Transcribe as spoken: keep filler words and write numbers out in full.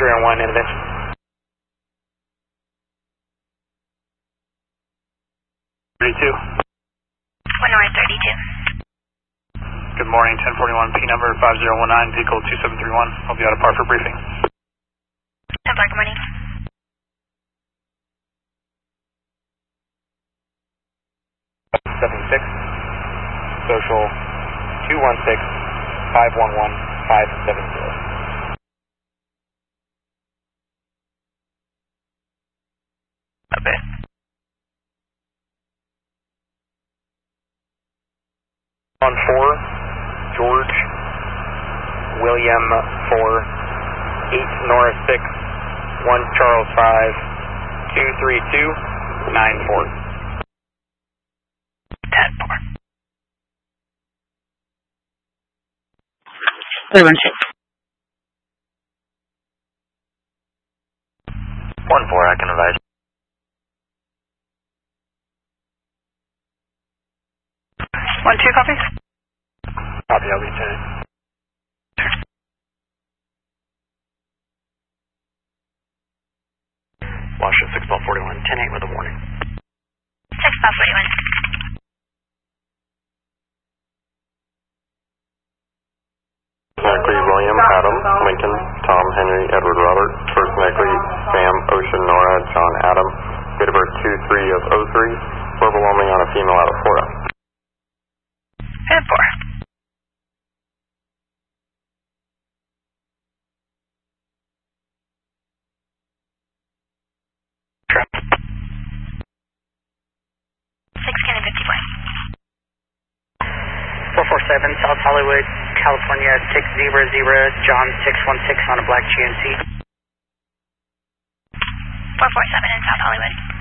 three oh one intervention. thirty-two. one North thirty-two. Good morning, ten forty-one, P number five zero one nine, vehicle two seven three one. I'll be out of par for briefing. ten four, good morning. seven six, social two one six, five one one, five seven zero. Okay. On four, George, William four, eight Nora six, one Charles five, two three two, nine four. ten four. three one six. one four, I can advise. one two, copy? Copy, I'll be ten. Washington six ball forty-one, ten eight with a warning. six ball forty-one. Neckley, William, Adam, Lincoln, Tom, Henry, Edward, Robert. First Neckley, Sam, Ocean, Nora, John, Adam. Date of birth two three of oh three. Overwhelming on a female out of Florida. ten four. six County fifty-four. four four seven, South Hollywood, California, six zero zero, John six one six on a black G M C. four four seven in South Hollywood.